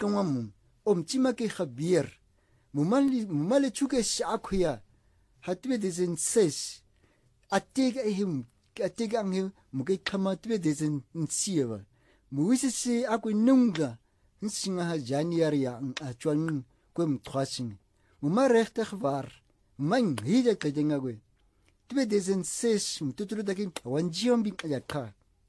kanwamu omchima ke khabir mumale chuke shakuya hatwe dezen ses atega anghe muke kama twe dezen nsieva muwisi se aku nunga nsinga ha january ya achwan kwem twasing muma rechte gewaar man hide kadinga gwe twe dezen ses mututuru dakin wanjiombi yakha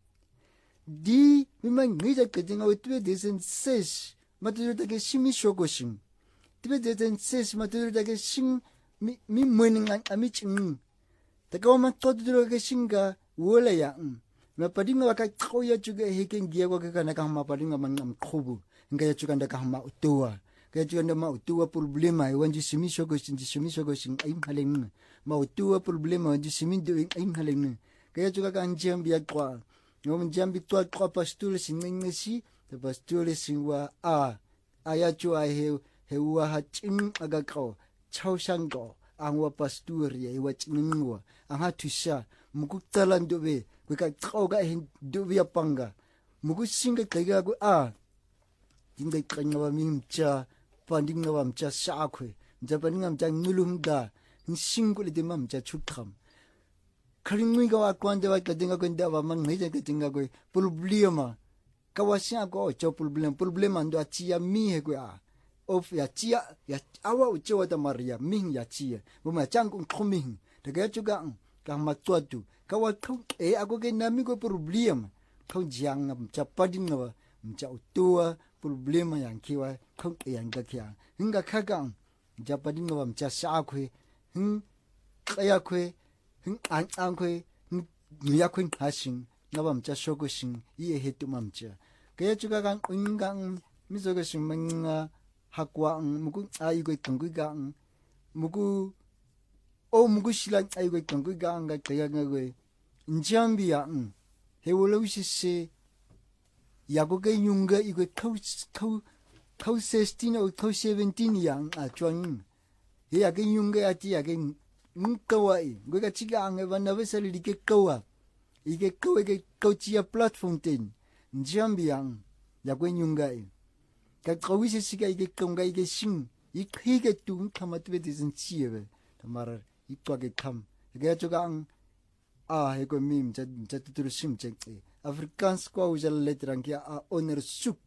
di miman hide kadinga we twe dezen ses matuturu dakin shimi shogoshin twe dezen ses matuturu dakin shing mi mweninga amiching takawa matuturu dakin shinga wola ya mapadinga wakakhoya chuga heken giyago kana kama padinga mangam khobu ngaya chuga ndaka hama utoa kaya chuga ndama utoa problema wanji simisho go shin aim haleng ma utoa problema wanji simindo aim haleng kaya chuga kanjem biya kwa ngom jambi twa pastor singengesi the pastor singwa aya chua hewa haching agakao chaushanggo angwa pastor ya iwachingwa anga tusha mukutala ndobe kweka tsoga hinduya panga mugusinga kaiga go inga kanya wa mimcha pandinga wa mcha shakwe japaninga mcha ngulumda nsingule de mamcha chukham kharingwiga wa kwande wa kadinga ko ndawa mangheja kadinga ko problema kawasya ko cho problema ndo achia mi he ko of ya chia ya awa uchewa da maria ming ya chia buma changu khuming daga chuga ka matwatu kawa ako ke nami ko problema kau jiang mcha pading wa mcha utua problema yang kiwa kau yang kakya hinga kagang japading wa mcha sakwe kaya kwe ang kwe niya kwe hasing ngaba mcha shogosing iye hetu mamcha kaya chuga gang ungang misogosing mga hakwa mugu aigo tanggugang mugu shila aigo tanggugang kaya ngwe njambia hewolowisi yagoge yunga igo kau 16 o kau 17 yang achwan yage yunga ati yage nkawai goga chiga ange bana besali dike kawa ige kawa ge kauchia platform ten njambia yago yunga ka kawisi siga ige konga ige sing ikige tu kamatwe dizen chiebe tamara itwage kam ge chogang heko mim tuturu simchekte Afrikaans kwa ujala letrangia oner suk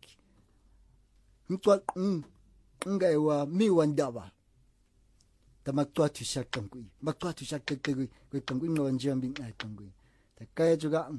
ntwa ngaiwa mi wandaba tamatwa tushakangui matwa tushakangui kwekangui ngawanjambi ngakangui takaya juga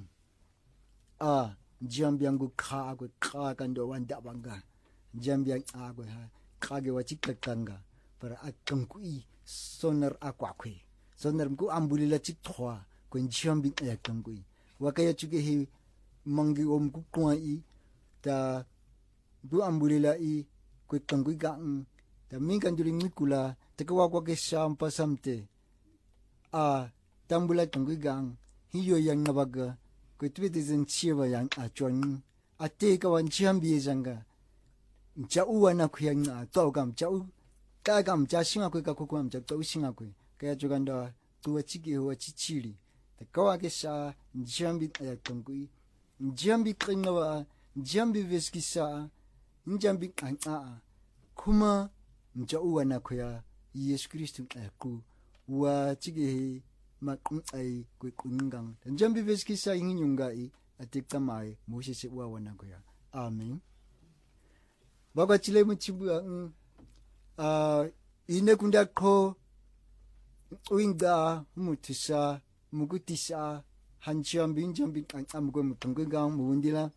jambi yangu kha kando wandaba nga jambi yang kage wachikakanga para akangui sonar akwakwe sonar mku ambulila chitwa kwen jambi yakangui wakaya chuge he mangi omku kwai ta du ambulila kwe kangui gang ta mingan duri mikula ta kwa ke sampa samte tambula kangui gang hiyo yang nabaga kwe twete zen chiwa yang achon ate ka wan jambi janga mchau na kuyang toga mchau kaga mcha singa kwe ka kokwa mcha to singa kwe kaya juganda tuwa chige wa chichiri kawa kesa njambi yakangui njambi kringawa njambi veskisa njambi kuma mjauwa nakoya Yesu Kristo aku wa chige makungai kukungang njambi veskisa inginyungai atiktamai mosese wa wanakoya amen baba chile mchibu ine kundako uinga mutisa mugutisa hanjambi njambi amgo mutungang mundila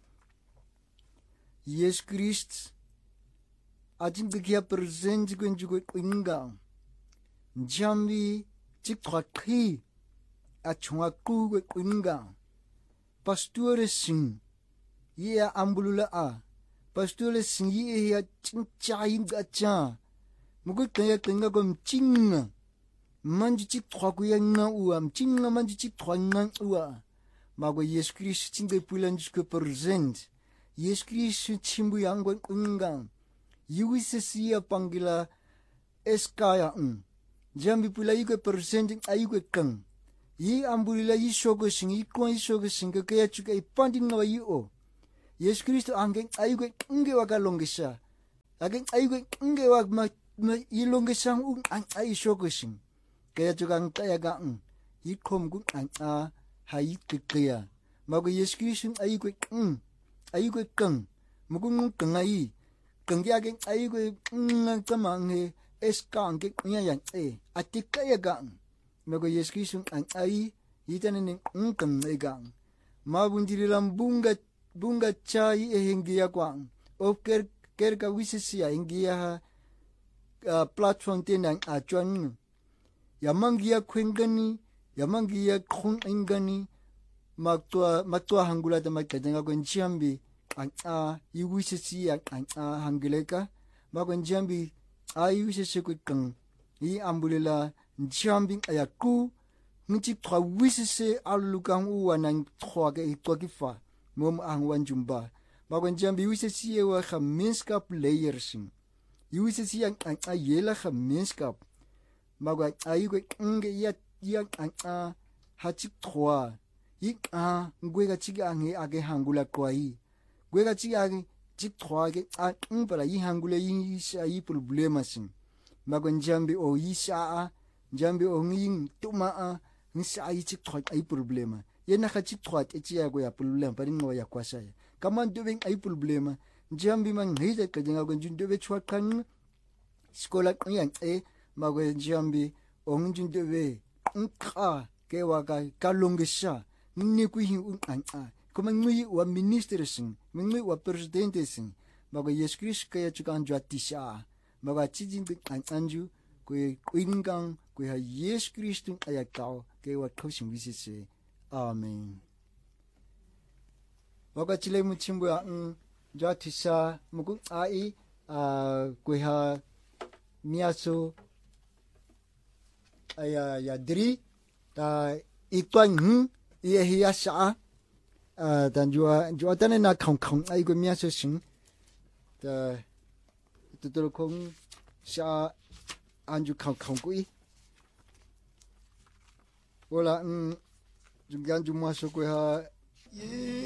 Yesu Christ ajingikia present kunjugo inga njambi chikthakhi achunga ku inga pastore sing ya ambulula pastore sing ya chinchai gacha mugutaya tenga gom chinga manji chikthwaku yanga uam chinga manji chikthwanga ua mago Yesu Christ chinga pulanjiko present Yesu Christ chimbu yango inga yuwisesiya pangila eskaya jambi pula iko presenting ayuko kang yi ambulila yi shogo sing yi kon yi shogo sing kaya chuka ipanding na yi Yesu Kristo ange ayuko nge wakalongisha agen aigo ngewa ma ilonge sang un an ai shokushin kaya jugang tayaga ikom gun an hai kikya mago yeskrishin aigo kang mugung kangai kangyage aigo tamang eskang ke nyan atikaya gang mago yeskrishin an ai itanen kang egang mabundirilam bunga chai ehingia kwang oker kerka wisisia ingia platform tenang achuan yamangia kwengani yamangia khung ingani matwa hangula da makadenga gonchiambi iwisisia hangileka magonchiambi iwisisia kang I ambulela nchiambi ayaku nchi twa wisise alukang uwanang twa ke twakifa mom angwan jumba magonchiambi wisisia wa khaminskap layersin iwisisi ang yela gemeenskap magwa aygo nge ya hachik thwa ngwega chiga ange age hangula kwai gwega chiga age chik thwa ge para I hangula yi sha yi problema sin magwa njambi o yi sha njambi o nging tuma nsa yi chik thwa ai problema yena khachik thwa echi ya go ya problem pari ngo ya kwasha kaman doing ai problema njambi man hide kajenga go njundobe chwakan skola yang magwe njambi ongjundobe nka kewaga kalongesha ni kuhi kuma ngui wa minister sing ngui wa president sing magwe yeskris kaya chukan jwatisha magwa chijin anju ko ingang ko ha yeskris tung ayakao kewa khosing wisise amen magwa chile muchimbo jwatisha mugu ai ko ha miaso ya dri ta itwan ye hiya sha dan jua tane na khong ai go miaso sing ta tutur kong sha anju khong kui wala jungyan jumaso ko ha